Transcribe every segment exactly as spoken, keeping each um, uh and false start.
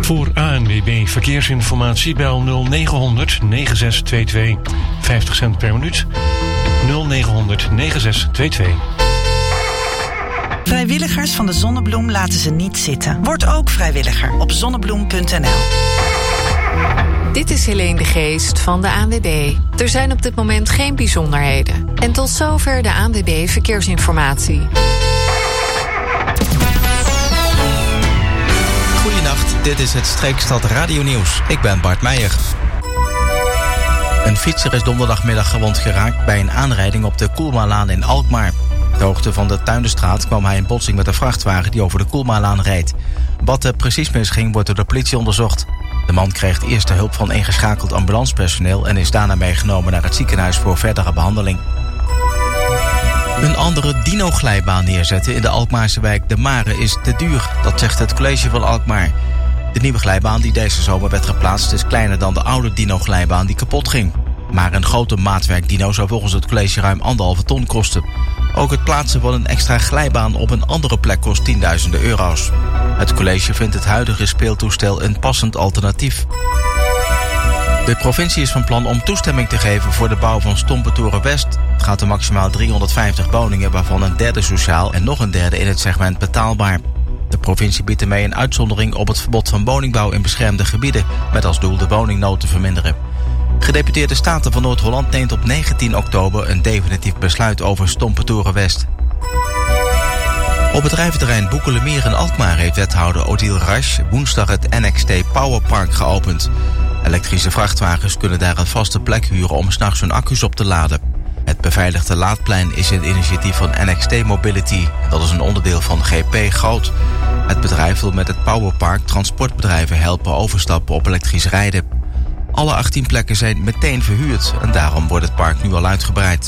Voor A N W B Verkeersinformatie bel nul negen honderd negen zes twee twee. vijftig cent per minuut. nul negen honderd negen zes twee twee. Vrijwilligers van de Zonnebloem laten ze niet zitten. Word ook vrijwilliger op zonnebloem punt n l. Dit is Helene de Geest van de A N W B. Er zijn op dit moment geen bijzonderheden. En tot zover de A N W B Verkeersinformatie. Goedenacht, dit is het Streekstad Radio Nieuws. Ik ben Bart Meijer. Een fietser is donderdagmiddag gewond geraakt bij een aanrijding op de Koelmalaan in Alkmaar. De hoogte van de Tuinderstraat kwam hij in botsing met een vrachtwagen die over de Koelmalaan reed. Wat er precies misging wordt door de politie onderzocht. De man kreeg de eerste hulp van ingeschakeld ambulancepersoneel en is daarna meegenomen naar het ziekenhuis voor verdere behandeling. Een andere dino-glijbaan neerzetten in de Alkmaarse wijk De Mare is te duur, dat zegt het college van Alkmaar. De nieuwe glijbaan die deze zomer werd geplaatst is kleiner dan de oude dino-glijbaan die kapot ging. Maar een grote maatwerk dino zou volgens het college ruim anderhalve ton kosten. Ook het plaatsen van een extra glijbaan op een andere plek kost tienduizenden euro's. Het college vindt het huidige speeltoestel een passend alternatief. De provincie is van plan om toestemming te geven voor de bouw van Stompetoren West. Het gaat om maximaal driehonderdvijftig woningen, waarvan een derde sociaal en nog een derde in het segment betaalbaar. De provincie biedt ermee een uitzondering op het verbod van woningbouw in beschermde gebieden, met als doel de woningnood te verminderen. Gedeputeerde Staten van Noord-Holland neemt op negentien oktober een definitief besluit over Stompetoren West. Op bedrijventerrein Boekelemeer in Alkmaar heeft wethouder Odile Rasch woensdag het N X T Powerpark geopend. Elektrische vrachtwagens kunnen daar een vaste plek huren om 's nachts hun accu's op te laden. Het beveiligde laadplein is een initiatief van N X T Mobility. Dat is een onderdeel van G P Groot. Het bedrijf wil met het Powerpark transportbedrijven helpen overstappen op elektrisch rijden. Alle achttien plekken zijn meteen verhuurd en daarom wordt het park nu al uitgebreid.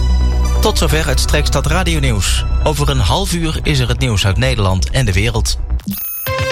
Tot zover het Streekstad Radio Nieuws. Over een half uur is er het nieuws uit Nederland en de wereld.